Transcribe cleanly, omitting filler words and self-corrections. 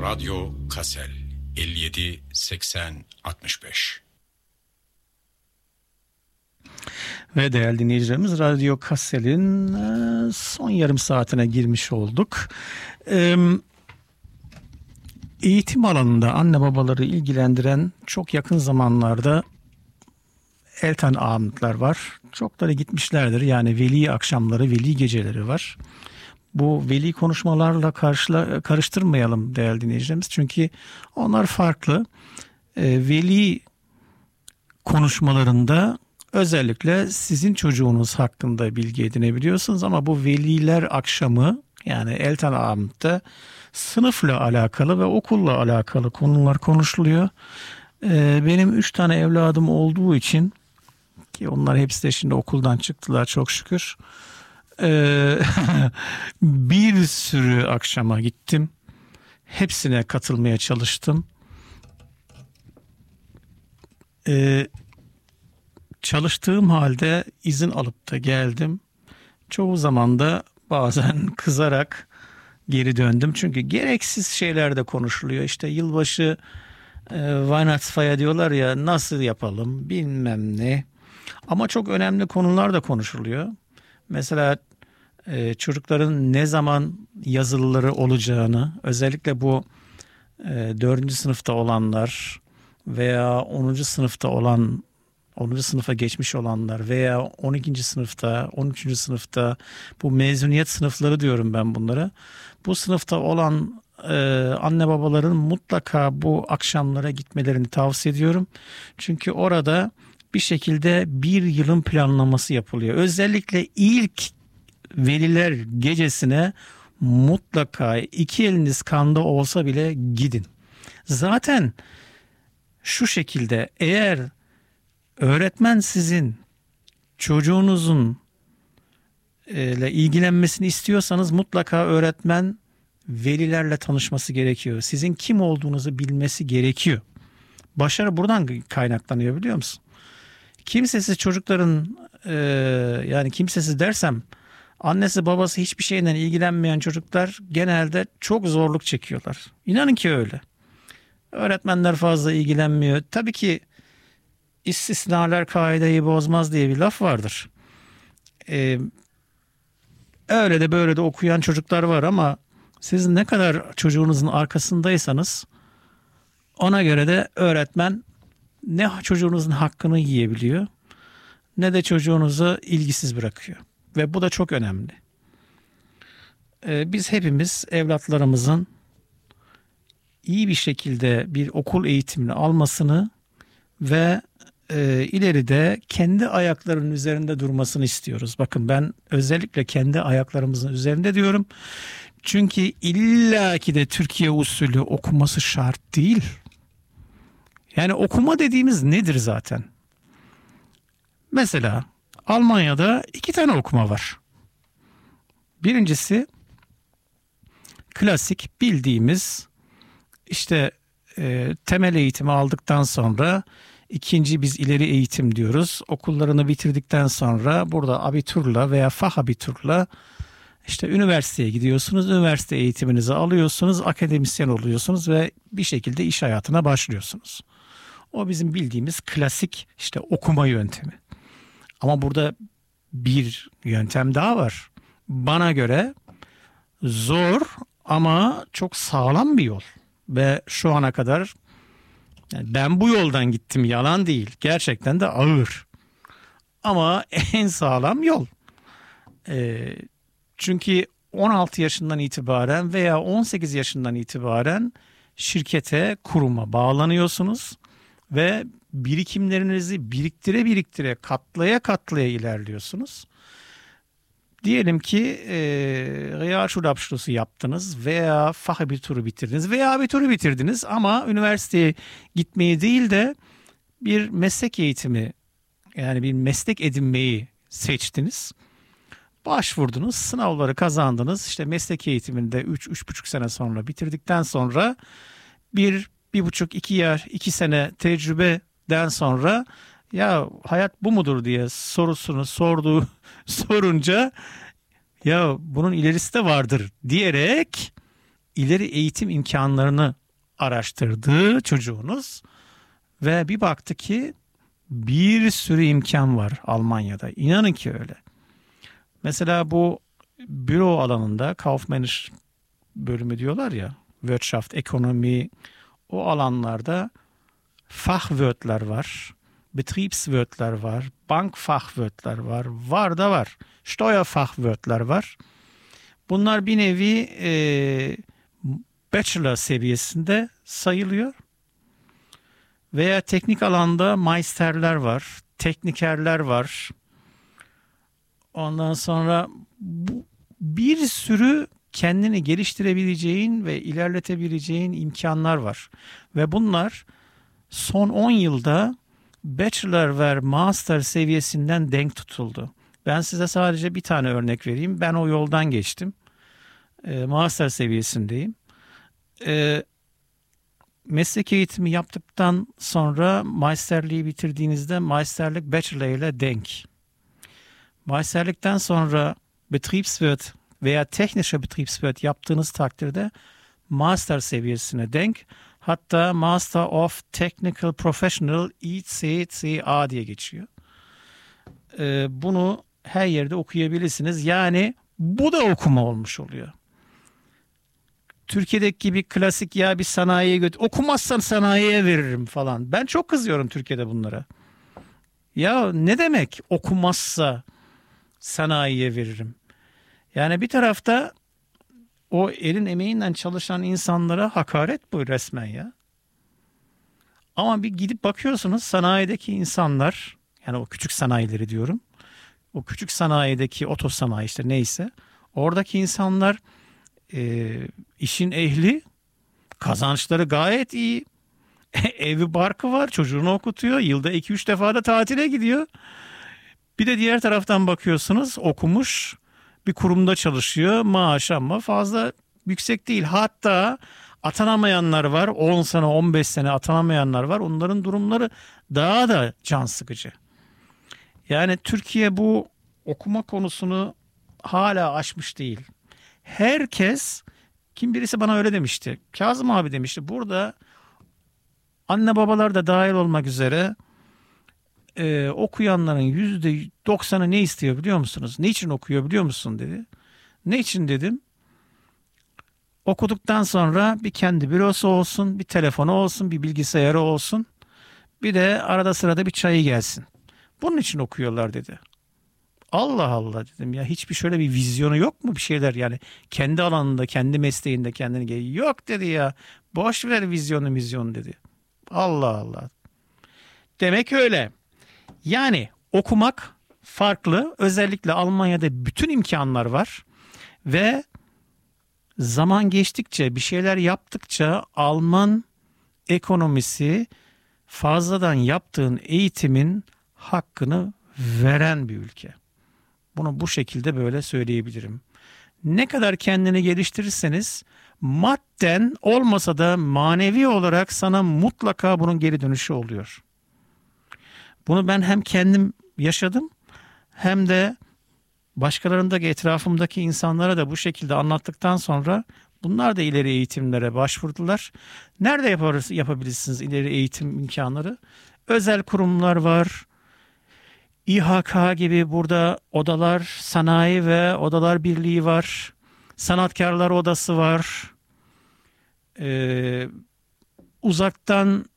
Radyo Kassel 57 80 65. Ve değerli dinleyicilerimiz, Radyo Kassel'in son yarım saatine girmiş olduk. Eğitim alanında anne babaları ilgilendiren çok yakın zamanlarda Elten ağamlıklar var. Çokları gitmişlerdir. Yani veli akşamları, veli geceleri var. Bu veli konuşmalarla karıştırmayalım değerli dinleyicilerimiz. Çünkü onlar farklı. Veli konuşmalarında özellikle sizin çocuğunuz hakkında bilgi edinebiliyorsunuz. Ama bu veliler akşamı, yani Elten ağamlıkta sınıfla alakalı ve okulla alakalı konular konuşuluyor. Benim 3 tane evladım olduğu için, ki onlar hepsi de şimdi okuldan çıktılar çok şükür. Bir sürü akşama gittim. Hepsine katılmaya çalıştım. Çalıştığım halde izin alıp da geldim. Çoğu zaman da bazen kızarak geri döndüm. Çünkü gereksiz şeyler de konuşuluyor. İşte yılbaşı Weihnachtsfeier diyorlar ya, nasıl yapalım bilmem ne. Ama çok önemli konular da konuşuluyor. Mesela çocukların ne zaman yazılıları olacağını, özellikle bu 4. sınıfta olanlar veya 10. sınıfta olan, 10. sınıfa geçmiş olanlar veya 12. sınıfta, 13. sınıfta, bu mezuniyet sınıfları diyorum ben bunlara. Bu sınıfta olan anne babaların mutlaka bu akşamlara gitmelerini tavsiye ediyorum. Çünkü orada bir şekilde bir yılın planlaması yapılıyor. Özellikle ilk veliler gecesine mutlaka 2 eliniz kanda olsa bile gidin. Zaten şu şekilde, eğer öğretmen sizin çocuğunuzun ile ilgilenmesini istiyorsanız mutlaka öğretmen velilerle tanışması gerekiyor. Sizin kim olduğunuzu bilmesi gerekiyor. Başarı buradan kaynaklanıyor, biliyor musun? Kimsesiz çocukların, yani kimsesiz dersem, annesi babası hiçbir şeyden ilgilenmeyen çocuklar genelde çok zorluk çekiyorlar. İnanın ki öyle. Öğretmenler fazla ilgilenmiyor. Tabii ki istisnalar kaideyi bozmaz diye bir laf vardır. Öyle de böyle de okuyan çocuklar var ama siz ne kadar çocuğunuzun arkasındaysanız ona göre de öğretmen ne çocuğunuzun hakkını yiyebiliyor ne de çocuğunuzu ilgisiz bırakıyor. Ve bu da çok önemli. Biz hepimiz evlatlarımızın iyi bir şekilde bir okul eğitimini almasını ve ileride kendi ayaklarının üzerinde durmasını istiyoruz. Bakın, ben özellikle kendi ayaklarımızın üzerinde diyorum. Çünkü illaki de Türkiye usulü okuması şart değil. Yani okuma dediğimiz nedir zaten? Mesela Almanya'da 2 tane okuma var. Birincisi klasik bildiğimiz işte temel eğitimi aldıktan sonra ikinci biz ileri eğitim diyoruz. Okullarını bitirdikten sonra burada abiturla veya fahabiturla işte üniversiteye gidiyorsunuz. Üniversite eğitiminizi alıyorsunuz. Akademisyen oluyorsunuz ve bir şekilde iş hayatına başlıyorsunuz. O bizim bildiğimiz klasik işte okuma yöntemi. Ama burada bir yöntem daha var. Bana göre zor ama çok sağlam bir yol. Ve şu ana kadar yani ben bu yoldan gittim, yalan değil. Gerçekten de ağır. Ama en sağlam yol. Çünkü 16 yaşından itibaren veya 18 yaşından itibaren şirkete, kuruma bağlanıyorsunuz ve birikimlerinizi biriktire katlaya ilerliyorsunuz. Diyelim ki Realschulabschluss'u yaptınız veya Fachabitur'u bitirdiniz veya Abitur'u bitirdiniz ama üniversiteye gitmeyi değil de bir meslek eğitimi, yani bir meslek edinmeyi seçtiniz. Başvurdunuz, sınavları kazandınız. İşte meslek eğitiminde 3-3,5 sene sonra bitirdikten sonra 1,5-2 sene tecrübeden sonra ya hayat bu mudur diye sorusunu sorunca ya bunun ilerisi de vardır diyerek ileri eğitim imkanlarını araştırdı çocuğunuz ve bir baktı ki bir sürü imkan var Almanya'da. İnanın ki öyle. Mesela bu büro alanında Kaufmännisch bölümü diyorlar ya, Wirtschaft, ekonomi, o alanlarda Fachwörtler var, Betriebswörtler var, Bankfachwörtler var, var da var, Steuerfachwörtler var. Bunlar bir nevi bachelor seviyesinde sayılıyor. Veya teknik alanda meisterler var, teknikerler var. Ondan sonra bir sürü kendini geliştirebileceğin ve ilerletebileceğin imkanlar var. Ve bunlar son 10 yılda bachelor ve master seviyesinden denk tutuldu. Ben size sadece bir tane örnek vereyim. Ben o yoldan geçtim. Master seviyesindeyim. Meslek eğitimi yaptıktan sonra meisterliği bitirdiğinizde meisterlik bachelor ile denk. Meisterlikten sonra Betriebswirt veya technische Betriebswirt yaptığınız takdirde master seviyesine denk. Hatta Master of Technical Professional ICCA diye geçiyor. Bunu her yerde okuyabilirsiniz. Yani bu da okuma olmuş oluyor. Türkiye'deki gibi klasik ya bir sanayiye götür. Okumazsan sanayiye veririm falan. Ben çok kızıyorum Türkiye'de bunlara. Ya ne demek okumazsa sanayiye veririm? Yani bir tarafta o elin emeğinden çalışan insanlara hakaret bu resmen ya. Ama bir gidip bakıyorsunuz sanayideki insanlar, yani o küçük sanayileri diyorum. O küçük sanayideki otosanayi işte neyse. Oradaki insanlar işin ehli, kazançları gayet iyi. Evi barkı var, çocuğunu okutuyor. Yılda 2-3 defa da tatile gidiyor. Bir de diğer taraftan bakıyorsunuz okumuş, bir kurumda çalışıyor. Maaş ama fazla yüksek değil. Hatta atanamayanlar var. 10 sene 15 sene atanamayanlar var. Onların durumları daha da can sıkıcı. Yani Türkiye bu okuma konusunu hala aşmış değil. Herkes, kim birisi bana öyle demişti. Kazım abi demişti. Burada anne babalar da dahil olmak üzere okuyanların %90'ı ne istiyor biliyor musunuz? Niçin okuyor biliyor musun dedi. Ne için dedim. Okuduktan sonra bir kendi bürosu olsun, bir telefonu olsun, bir bilgisayarı olsun. Bir de arada sırada bir çayı gelsin. Bunun için okuyorlar dedi. Allah Allah dedim ya, hiçbir şöyle bir vizyonu yok mu bir şeyler, yani kendi alanında, kendi mesleğinde kendini geliyor. Yok dedi ya, boş ver vizyonu dedi. Allah Allah. Demek öyle. Yani okumak farklı. Özellikle Almanya'da bütün imkanlar var ve zaman geçtikçe, bir şeyler yaptıkça Alman ekonomisi fazladan yaptığın eğitimin hakkını veren bir ülke. Bunu bu şekilde böyle söyleyebilirim. Ne kadar kendini geliştirirseniz madden olmasa da manevi olarak sana mutlaka bunun geri dönüşü oluyor. Bunu ben hem kendim yaşadım hem de başkalarındaki, etrafımdaki insanlara da bu şekilde anlattıktan sonra bunlar da ileri eğitimlere başvurdular. Nerede yapabilirsiniz ileri eğitim imkanları? Özel kurumlar var. İHK gibi burada odalar, sanayi ve odalar birliği var. Sanatkarlar odası var. Uzaktan